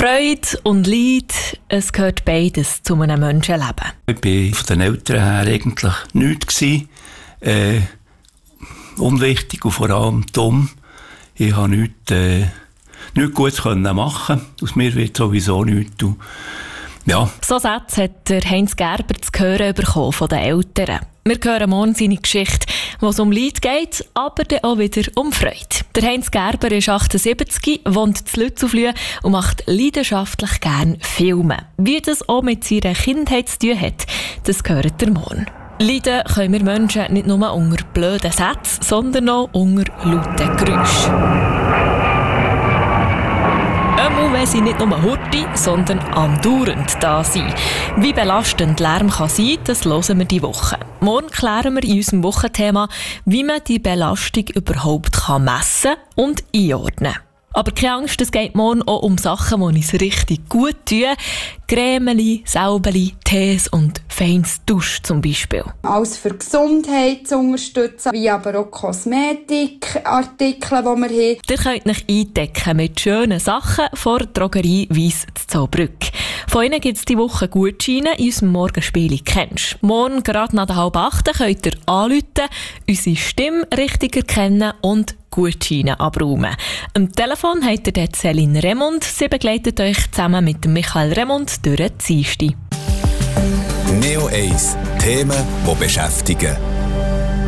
Freude und Leid, es gehört beides zu einem Menschenleben. Ich war von den Eltern her eigentlich nichts gewesen. Unwichtig und vor allem dumm. Ich konnte nichts Gutes machen. Aus mir wird sowieso nichts. Ja. So Sätze hat der Heinz Gerber zu hören bekommen von den Eltern. Wir hören morgen seine Geschichte, wo es um Leid geht, aber dann auch wieder um Freude. Der Heinz Gerber ist 78, wohnt in Lützelflüh und macht leidenschaftlich gerne Filme. Wie das auch mit seiner Kindheit zu tun hat, das hört ihr morgen. Leiden können wir Menschen nicht nur unter blöden Sätzen, sondern auch unter lauten Geräuschen. Wenn sie nicht nur hurtig, sondern andauernd da sind. Wie belastend Lärm kann sein, das hören wir diese Woche. Morgen klären wir in unserem Wochenthema, wie man die Belastung überhaupt messen und einordnen kann. Aber keine Angst, es geht morgen auch um Sachen, die uns richtig gut tun. Cremeli, Salbeli, Tees und feines Dusch zum Beispiel. Alles für Gesundheit zu unterstützen, wie aber auch Kosmetikartikel, die wir haben. Ihr könnt euch eindecken mit schönen Sachen vor der Drogerie Weiss zu Zollbrück. Von ihnen gibt es diese Woche Gutscheine in unserem Morgenspiel «Kennst». Morgen, gerade nach 7:30, könnt ihr anrufen, unsere Stimme richtig erkennen und Gutscheine abräumen. Am Telefon habt ihr dort Céline Remund. Sie begleitet euch zusammen mit Michael Remund durch die Dienste. Neo 1. Themen, die beschäftigen.